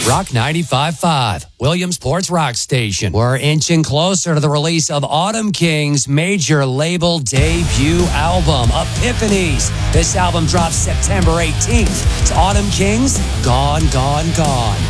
Rock 95.5, Williamsport's rock station. We're inching closer to the release of Autumn King's major label debut album, Epiphanies. This album drops September 18th. It's Autumn King's Gone, Gone, Gone.